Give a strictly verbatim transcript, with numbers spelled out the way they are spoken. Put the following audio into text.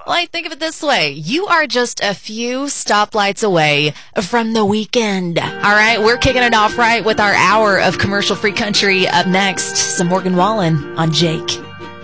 Like, think of it this way. You are just a few stoplights away from the weekend. All right, we're kicking it off right with our hour of commercial-free country. Up next, some Morgan Wallen on Jake.